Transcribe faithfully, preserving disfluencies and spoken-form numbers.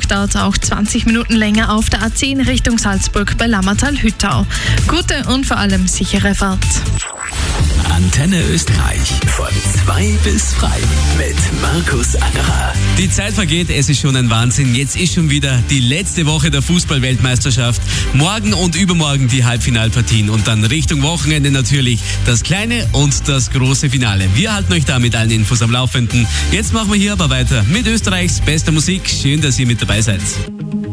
Salzburg dauert es auch zwanzig Minuten länger auf der A zehn Richtung Salzburg bei Lammertal-Hüttau. Gute und vor allem sichere Fahrt. Antenne Österreich von zwei bis frei mit Markus Angerer. Die Zeit vergeht, es ist schon ein Wahnsinn. Jetzt ist schon wieder die letzte Woche der Fußball-Weltmeisterschaft. Morgen und übermorgen die Halbfinalpartien und dann Richtung Wochenende natürlich das kleine und das große Finale. Wir halten euch da mit allen Infos am Laufenden. Jetzt machen wir hier aber weiter mit Österreichs bester Musik. Schön, dass ihr mit dabei seid.